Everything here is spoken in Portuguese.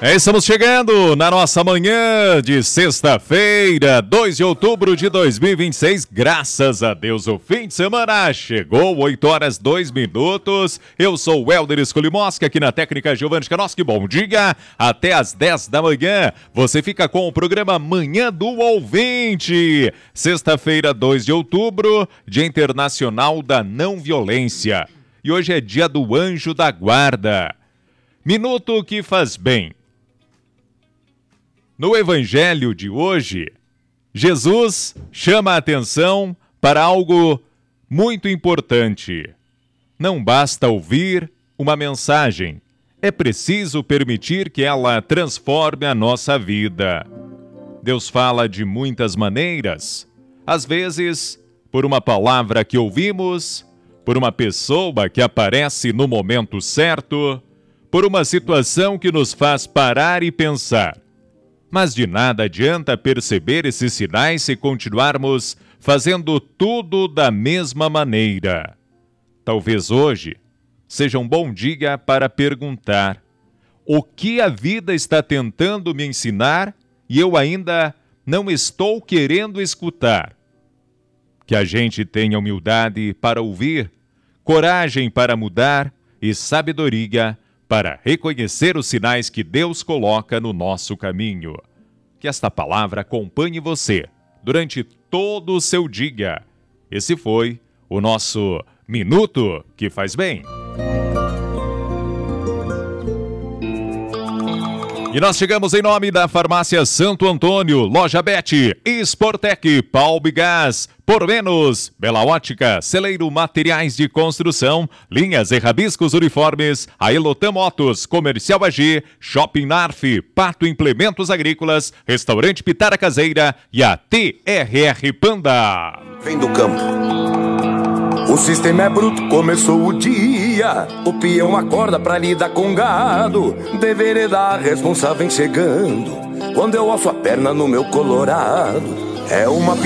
Estamos chegando na nossa manhã de sexta-feira, 2 de outubro de 2026. Graças a Deus, o fim de semana chegou, 8 horas 2 minutos. Eu sou o Helder Escolimosca, aqui na técnica Giovanni Kanoski. Bom dia, até às 10 da manhã. Você fica com o programa Manhã do Ouvinte. Sexta-feira, 2 de outubro, Dia Internacional da Não Violência. E hoje é dia do Anjo da Guarda. Minuto que faz bem. No Evangelho de hoje, Jesus chama a atenção para algo muito importante. Não basta ouvir uma mensagem, é preciso permitir que ela transforme a nossa vida. Deus fala de muitas maneiras, às vezes por uma palavra que ouvimos, por uma pessoa que aparece no momento certo, por uma situação que nos faz parar e pensar. Mas de nada adianta perceber esses sinais se continuarmos fazendo tudo da mesma maneira. Talvez hoje seja um bom dia para perguntar: o que a vida está tentando me ensinar e eu ainda não estou querendo escutar? Que a gente tenha humildade para ouvir, coragem para mudar e sabedoria para reconhecer os sinais que Deus coloca no nosso caminho. Que esta palavra acompanhe você durante todo o seu dia. Esse foi o nosso Minuto que Faz Bem. E nós chegamos em nome da Farmácia Santo Antônio, Loja Bet, Sportec, Palbigás, Por Menos, Bela Ótica, Celeiro Materiais de Construção, Linhas e Rabiscos Uniformes, a Elotam Motos, Comercial AG, Shopping Narf, Pato Implementos Agrícolas, Restaurante Pitara Caseira e a TRR Panda. Vem do campo. O sistema é bruto, começou o dia. O peão acorda pra lidar com gado. Deveria dar responsável chegando. Quando eu alço a perna no meu colorado, é uma